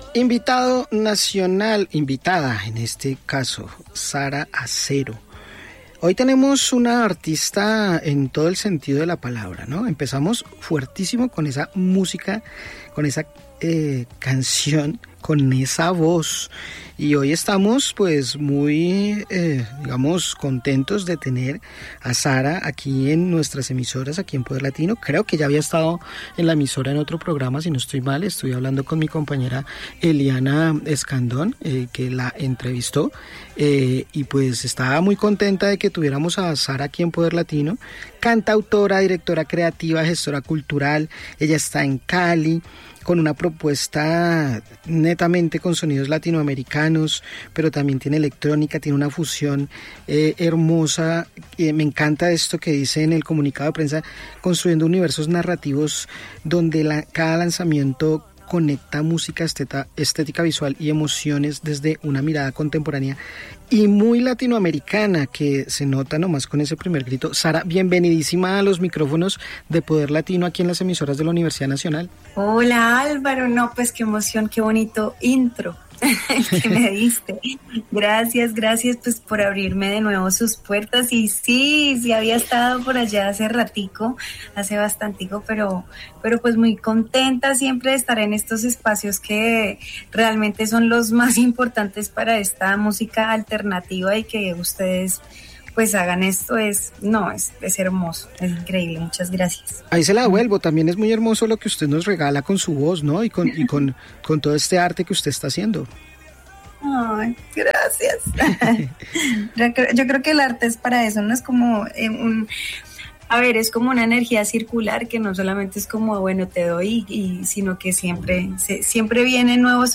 Invitado nacional, invitada en este caso, Sara Acero. Hoy tenemos una artista en todo el sentido de la palabra, ¿no? Empezamos fuertísimo con esa música, con esa canción, con esa voz. Y hoy estamos pues muy, digamos, contentos de tener a Sara aquí en nuestras emisoras, aquí en Poder Latino. Creo que ya había estado en la emisora en otro programa, si no estoy mal. Estoy hablando con mi compañera Eliana Escandón, que la entrevistó. Y pues estaba muy contenta de que tuviéramos a Sara aquí en Poder Latino. Cantautora, directora creativa, gestora cultural. Ella está en Cali, con una propuesta netamente con sonidos latinoamericanos, pero también tiene electrónica, tiene una fusión hermosa. Me encanta esto que dice en el comunicado de prensa, construyendo universos narrativos donde cada lanzamiento conecta música, estética visual y emociones desde una mirada contemporánea y muy latinoamericana, que se nota nomás con ese primer grito. Sara, bienvenidísima a los micrófonos de Poder Latino aquí en las emisoras de la Universidad Nacional. Hola Álvaro, no, pues qué emoción, qué bonito intro el que me diste. Gracias pues por abrirme de nuevo sus puertas. Y sí había estado por allá hace ratico, hace bastantico, pero pues muy contenta siempre de estar en estos espacios que realmente son los más importantes para esta música alternativa, y que ustedes pues hagan esto es hermoso, es increíble, muchas gracias. Ahí se la devuelvo, también es muy hermoso lo que usted nos regala con su voz, ¿no? Y con todo este arte que usted está haciendo. Ay, gracias. Yo creo que el arte es para eso, no es como es como una energía circular que no solamente es como, bueno, te doy, sino que siempre vienen nuevos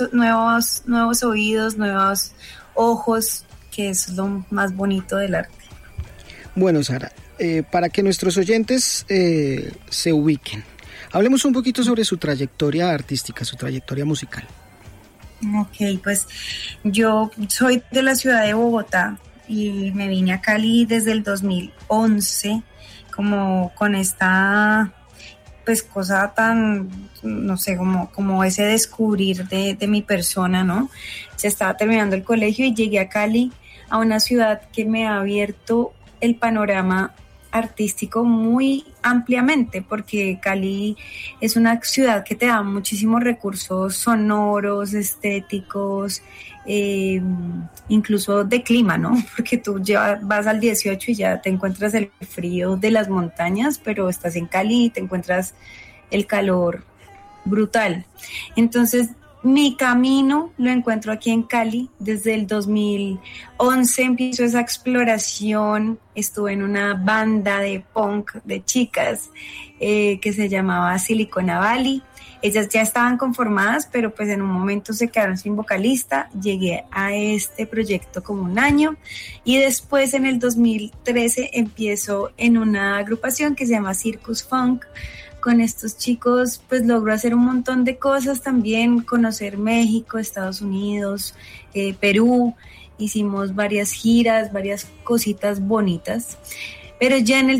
oídos, nuevos ojos, que eso es lo más bonito del arte. Bueno, Sara, para que nuestros oyentes se ubiquen, hablemos un poquito sobre su trayectoria artística, su trayectoria musical. Ok, pues yo soy de la ciudad de Bogotá y me vine a Cali desde el 2011, como con esta pues cosa tan, no sé, como ese descubrir de mi persona, ¿no? Se estaba terminando el colegio y llegué a Cali, a una ciudad que me ha abierto el panorama artístico muy ampliamente, porque Cali es una ciudad que te da muchísimos recursos sonoros, estéticos, incluso de clima, ¿no? Porque tú vas al 18 y ya te encuentras el frío de las montañas, pero estás en Cali y te encuentras el calor brutal. Entonces, mi camino lo encuentro aquí en Cali. Desde el 2011 empiezo esa exploración. Estuve en una banda de punk de chicas que se llamaba Silicona Valley. Ellas ya estaban conformadas, pero pues en un momento se quedaron sin vocalista. Llegué a este proyecto como un año y después en el 2013 empiezo en una agrupación que se llama Circus Funk. Con estos chicos pues logro hacer un montón de cosas también, conocer México, Estados Unidos, Perú. Hicimos varias giras, varias cositas bonitas, pero ya en el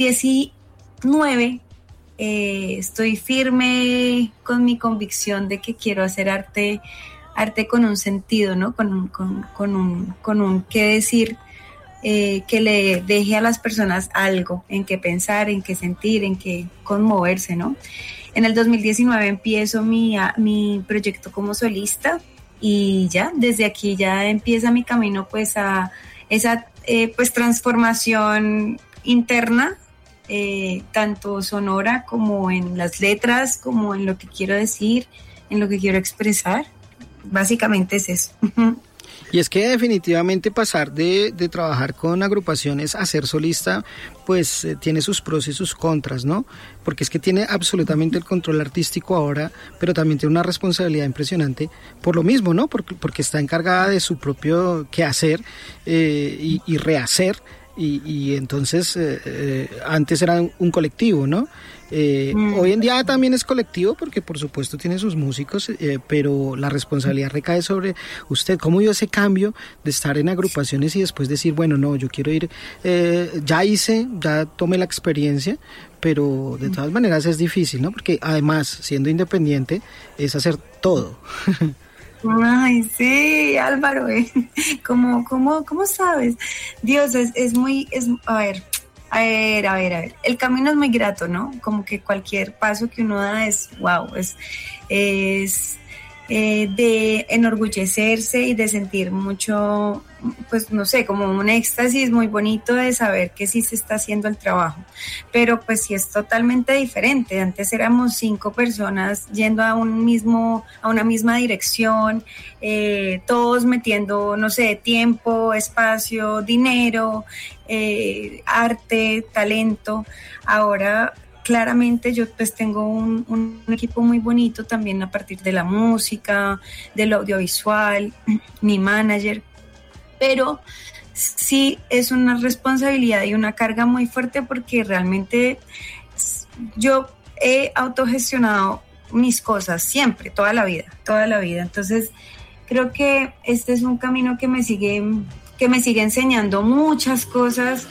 2019 estoy firme con mi convicción de que quiero hacer arte con un sentido, ¿no? Con un qué decir, que le deje a las personas algo en qué pensar, en qué sentir, en qué conmoverse, ¿no? En el 2019 empiezo mi proyecto como solista y ya, desde aquí ya empieza mi camino pues a esa pues transformación interna, tanto sonora como en las letras, como en lo que quiero decir, en lo que quiero expresar. Básicamente es eso. Y es que definitivamente pasar de trabajar con agrupaciones a ser solista, pues tiene sus pros y sus contras, ¿no? Porque es que tiene absolutamente el control artístico ahora, pero también tiene una responsabilidad impresionante por lo mismo, ¿no? Porque está encargada de su propio quehacer y rehacer. Y entonces antes era un colectivo, ¿no? Hoy en día también es colectivo porque por supuesto tiene sus músicos, pero la responsabilidad recae sobre usted. ¿Cómo dio ese cambio de estar en agrupaciones y después decir, bueno, no, yo quiero ir, ya tomé la experiencia, pero de todas maneras es difícil, ¿no? Porque además, siendo independiente, es hacer todo. Ay, sí, Álvaro, ¿cómo sabes? Dios, es muy, a ver. El camino es muy grato, ¿no? Como que cualquier paso que uno da es, wow, es de enorgullecerse y de sentir mucho, pues no sé, como un éxtasis muy bonito de saber que sí se está haciendo el trabajo, pero pues sí es totalmente diferente. Antes éramos 5 personas yendo a una misma dirección, todos metiendo, no sé, tiempo, espacio, dinero, arte, talento. Ahora claramente yo pues tengo un equipo muy bonito también a partir de la música, del audiovisual, mi manager, pero sí es una responsabilidad y una carga muy fuerte porque realmente yo he autogestionado mis cosas siempre, toda la vida. Entonces creo que este es un camino que me sigue enseñando muchas cosas,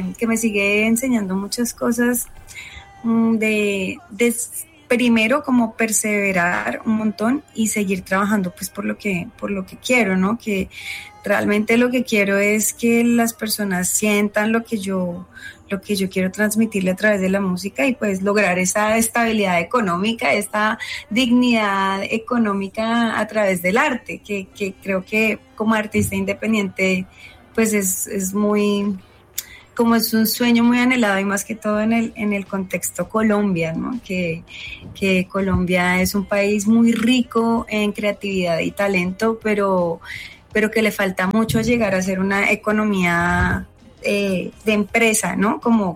de primero como perseverar un montón y seguir trabajando pues por lo que quiero, ¿no? Que realmente lo que quiero es que las personas sientan lo que yo quiero transmitirle a través de la música y pues lograr esa estabilidad económica, esta dignidad económica a través del arte, que creo que como artista independiente pues es muy, como es un sueño muy anhelado y más que todo en el contexto Colombia, ¿no? Que Colombia es un país muy rico en creatividad y talento, pero que le falta mucho llegar a ser una economía de empresa, ¿no? Como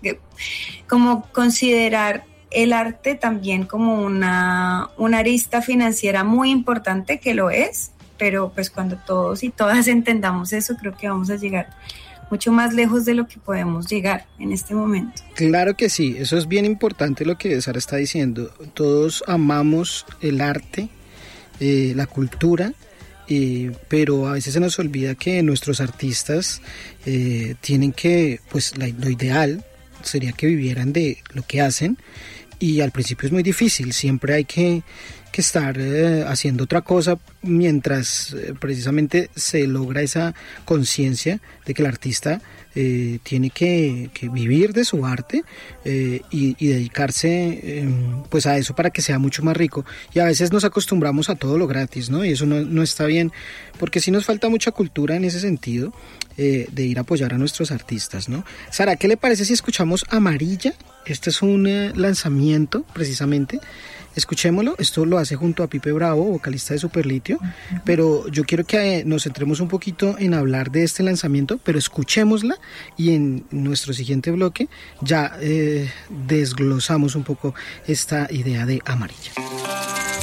considerar el arte también como una arista financiera muy importante, que lo es, pero pues cuando todos y todas entendamos eso, creo que vamos a llegar mucho más lejos de lo que podemos llegar en este momento. Claro que sí, eso es bien importante lo que Sara está diciendo. Todos amamos el arte, la cultura, pero a veces se nos olvida que nuestros artistas tienen que, pues lo ideal sería que vivieran de lo que hacen, y al principio es muy difícil, siempre hay que estar haciendo otra cosa mientras precisamente se logra esa conciencia de que el artista tiene que vivir de su arte y dedicarse pues a eso para que sea mucho más rico. Y a veces nos acostumbramos a todo lo gratis, ¿no? Y eso no está bien, porque sí nos falta mucha cultura en ese sentido, de ir a apoyar a nuestros artistas, ¿no? Sara, ¿qué le parece si escuchamos Amarilla? Este es un lanzamiento precisamente. Escuchémoslo, esto lo hace junto a Pipe Bravo, vocalista de Superlitio, pero yo quiero que nos centremos un poquito en hablar de este lanzamiento, pero escuchémosla y en nuestro siguiente bloque ya desglosamos un poco esta idea de Amarilla.